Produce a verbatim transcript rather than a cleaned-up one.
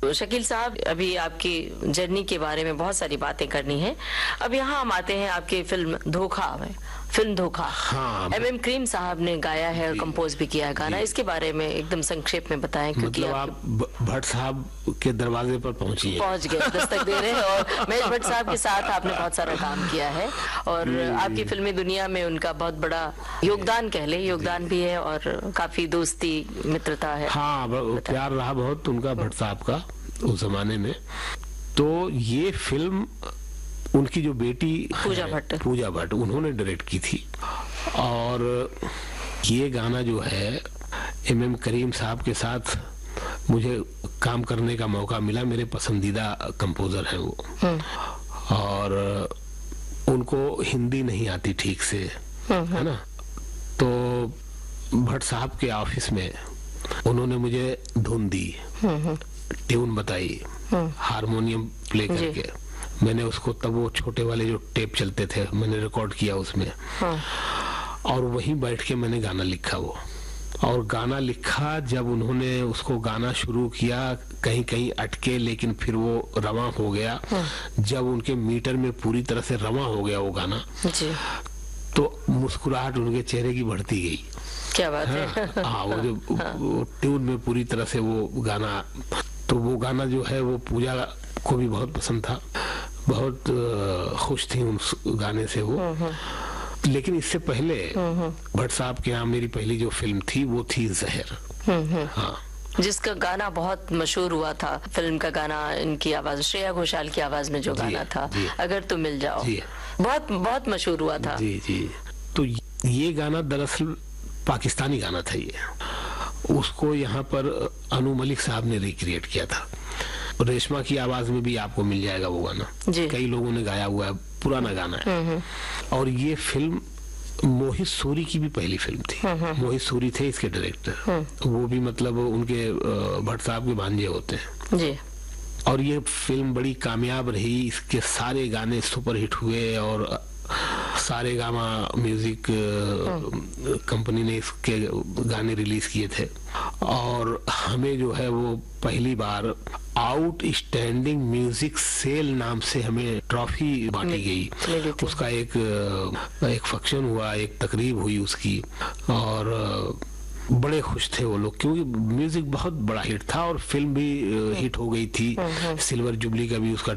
तो शकील साहब, अभी आपकी जर्नी के बारे में बहुत सारी बातें करनी है। अब यहाँ हम आते हैं आपके फिल्म धोखा में। फिल्म धोखा, हाँ, एम एम करीम साहब ने गाया है और कंपोज भी किया है गाना। इसके बारे में एकदम संक्षेप में बताएं, क्योंकि मतलब आप भट्ट साहब के दरवाजे पर पहुंची हैं। पहुंच गए, दस्तक दे रहे हैं। और महेश भट्ट साहब के साथ आपने बहुत सारा काम किया है और आपकी फिल्मी दुनिया में उनका बहुत बड़ा योगदान, कह ले योगदान भी है और काफी दोस्ती मित्रता है। हाँ, प्यार रहा बहुत उनका भट्ट साहब का उस जमाने में। तो ये फिल्म उनकी जो बेटी पूजा भट्ट पूजा भट्ट उन्होंने डायरेक्ट की थी और ये गाना जो है एम एम करीम साहब के साथ मुझे काम करने का मौका मिला। मेरे पसंदीदा कंपोजर हैं वो, और उनको हिंदी नहीं आती ठीक से, है ना। तो भट्ट साहब के ऑफिस में उन्होंने मुझे धुन दी, ट्यून बताई, हारमोनियम प्ले करके। मैंने उसको, तब वो छोटे वाले जो टेप चलते थे, मैंने रिकॉर्ड किया उसमें। हाँ। और वहीं बैठ के मैंने गाना लिखा वो, और गाना लिखा जब उन्होंने उसको गाना शुरू किया, कहीं कहीं अटके, लेकिन फिर वो रवा हो गया। हाँ। जब उनके मीटर में पूरी तरह से रवा हो गया वो गाना जी, तो मुस्कुराहट उनके चेहरे की बढ़ती गई। क्या बात है। हाँ, वो जो हाँ। ट्यून में पूरी तरह से वो गाना, तो वो गाना जो है वो पूजा को भी बहुत पसंद था, बहुत खुश थी उस गाने से वो। लेकिन इससे पहले भट्ट साहब के यहाँ मेरी पहली जो फिल्म थी वो थी जहर, हाँ, जिसका गाना बहुत मशहूर हुआ था। फिल्म का गाना, इनकी आवाज, श्रेया घोषाल की आवाज में जो गाना था, अगर तुम मिल जाओ, बहुत बहुत मशहूर हुआ था। जी जी। तो ये गाना दरअसल पाकिस्तानी गाना था ये, उसको यहाँ पर अनु मलिक साहब ने रिक्रिएट किया था। रेशमा की आवाज में भी आपको मिल जाएगा वो गाना, कई लोगों ने गाया हुआ है, पुराना गाना है। और ये फिल्म मोहित सूरी की भी पहली फिल्म थी। मोहित सूरी थे इसके डायरेक्टर, वो भी मतलब उनके भट्ट साहब के भांजे होते हैं जी। और ये फिल्म बड़ी कामयाब रही, इसके सारे गाने सुपरहिट हुए और सारे गामा म्यूजिक कंपनी ने इसके गाने रिलीज किए थे। और हमें जो है वो पहली बार आउटस्टैंडिंग म्यूजिक सेल नाम से हमें ट्रॉफी बांटी गई। उसका एक एक फंक्शन हुआ, एक तकरीब हुई उसकी, और बड़े खुश थे वो लोग, क्योंकि म्यूजिक बहुत बड़ा हिट था और फिल्म भी हिट हो गई थी। सिल्वर जुबली का भी उसका